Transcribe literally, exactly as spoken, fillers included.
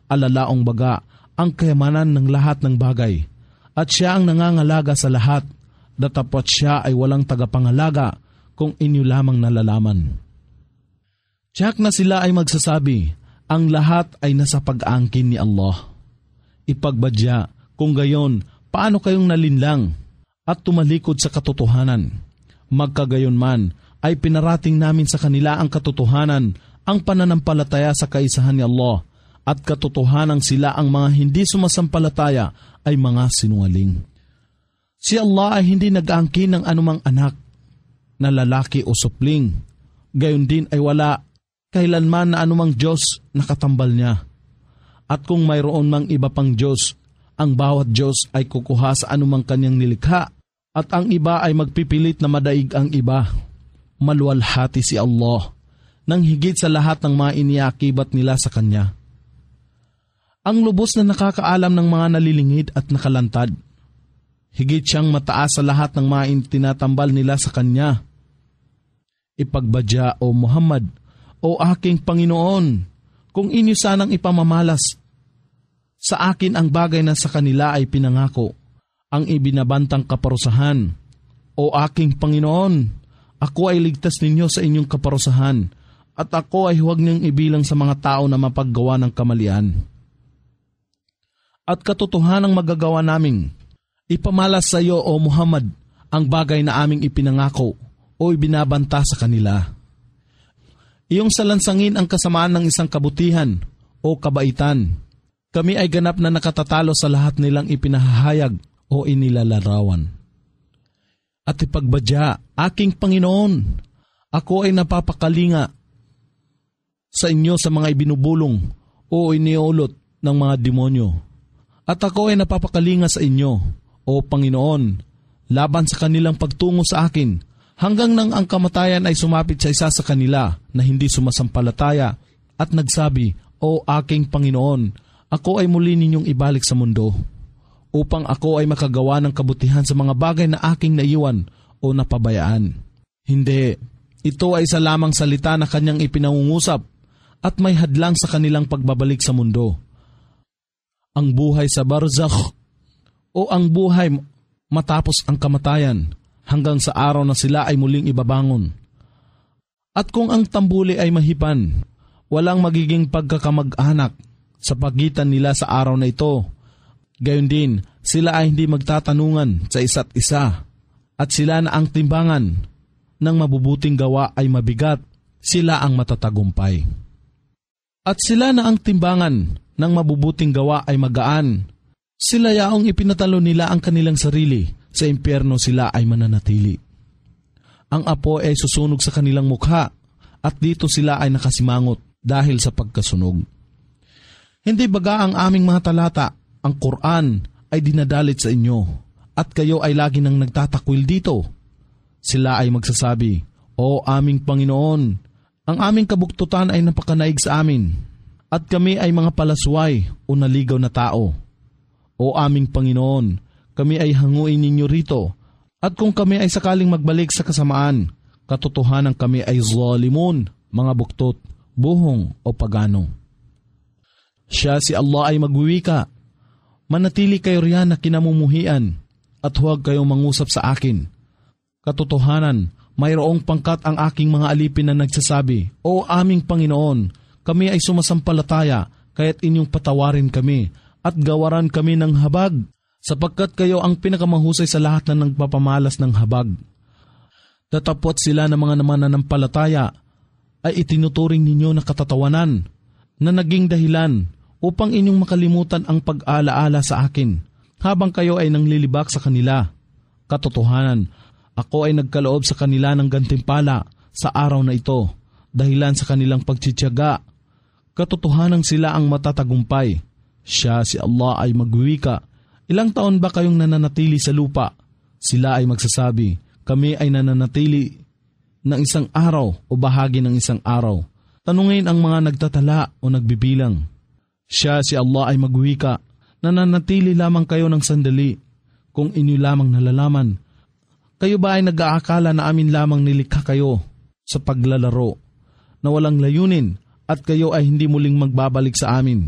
alalaong baga ang kayamanan ng lahat ng bagay, at siya ang nangangalaga sa lahat, datapwat siya ay walang tagapangalaga kung inyo lamang nalalaman. Tiyak na sila ay magsasabi, ang lahat ay nasa pag-aangkin ni Allah. Ipagbadya, kung gayon, paano kayong nalinlang at tumalikod sa katotohanan? Magkagayon man, ay pinarating namin sa kanila ang katotohanan, ang pananampalataya sa kaisahan ni Allah, at katotohanang sila ang mga hindi sumasampalataya ay mga sinungaling. Si Allah ay hindi nag-aangkin ng anumang anak, na lalaki o supling. Gayon din ay wala kailanman na anumang Diyos na katambal niya. At kung mayroon mang iba pang Diyos, ang bawat Diyos ay kukuha sa anumang kanyang nilikha, at ang iba ay magpipilit na madaig ang iba. Maluwalhati si Allah, nang higit sa lahat ng mga iniakibat nila sa Kanya. Ang lubos na nakakaalam ng mga nalilingid at nakalantad. Higit siyang mataas sa lahat ng mga tinatambal nila sa Kanya. Ipagbadya, O Muhammad, O aking Panginoon, kung inyo sanang ipamamalas sa akin ang bagay na sa kanila ay pinangako, ang ibinabantang kaparusahan. O aking Panginoon, ako ay ligtas ninyo sa inyong kaparusahan, at ako ay huwag niyong ibilang sa mga tao na mapaggawa ng kamalian. At katotohanang magagawa naming ipamalas sa iyo, O Muhammad, ang bagay na aming ipinangako o ibinabanta sa kanila. Iyong salansangin ang kasamaan ng isang kabutihan o kabaitan. Kami ay ganap na nakatatalo sa lahat nilang ipinahahayag o inilalarawan. At ipagbadya, aking Panginoon, ako ay napapakalinga sa inyo sa mga ibinubulong o iniulot ng mga demonyo. At ako ay napapakalinga sa inyo, O Panginoon, laban sa kanilang pagtungo sa akin, hanggang nang ang kamatayan ay sumapit sa isa sa kanila na hindi sumasampalataya at nagsabi, O aking Panginoon, ako ay muli ninyong ibalik sa mundo, upang ako ay makagawa ng kabutihan sa mga bagay na aking naiwan o napabayaan. Hindi, ito ay isa lamang salita na kanyang ipinangungusap at may hadlang sa kanilang pagbabalik sa mundo. Ang buhay sa barzakh o ang buhay matapos ang kamatayan hanggang sa araw na sila ay muling ibabangon. At kung ang tambuli ay mahipan, walang magiging pagkakamag-anak sa pagitan nila sa araw na ito. Gayon din, sila ay hindi magtatanungan sa isa't isa, at sila na ang timbangan ng mabubuting gawa ay mabigat, sila ang matatagumpay. At sila na ang timbangan ng mabubuting gawa ay magaan, sila yaong ipinatalo nila ang kanilang sarili, sa impyerno sila ay mananatili. Ang apoy ay susunog sa kanilang mukha, at dito sila ay nakasimangot dahil sa pagkasunog. Hindi baga ang aming mga talata, ang Quran, ay dinadalit sa inyo, at kayo ay lagi nang nagtatakwil dito? Sila ay magsasabi, O aming Panginoon, ang aming kabuktutan ay napakanaig sa amin, at kami ay mga palasway o naligaw na tao. O aming Panginoon, kami ay hanguin ninyo rito, at kung kami ay sakaling magbalik sa kasamaan, katotohanan kami ay zalimun, mga buktot, buhong o pagano. Siya si Allah ay magwiwika, manatili kayo riyan na kinamumuhian, at huwag kayong mangusap sa akin. Katotohanan, mayroong pangkat ang aking mga alipin na nagsasabi, O aming Panginoon, kami ay sumasampalataya, kaya't inyong patawarin kami, at gawaran kami ng habag, sapagkat kayo ang pinakamahusay sa lahat na nagpapamalas ng habag. Datapwat sila ng mga mananampalataya, ay itinuturing ninyo na katatawanan, na naging dahilan, upang inyong makalimutan ang pag-alaala sa akin, habang kayo ay nanglilibak sa kanila. Katotohanan, ako ay nagkaloob sa kanila ng gantimpala sa araw na ito, dahilan sa kanilang pagtsityaga. Katotohanan sila ang matatagumpay. Siya si Allah ay magwiwika, ilang taon ba kayong nananatili sa lupa? Sila ay magsasabi, kami ay nananatili ng isang araw o bahagi ng isang araw. Tanungin ang mga nagtatala o nagbibilang. Siya si Allah ay magwika, nananatili lamang kayo ng sandali, kung inyo lamang nalalaman. Kayo ba ay nag-aakala na amin lamang nilikha kayo sa paglalaro, na walang layunin, at kayo ay hindi muling magbabalik sa amin?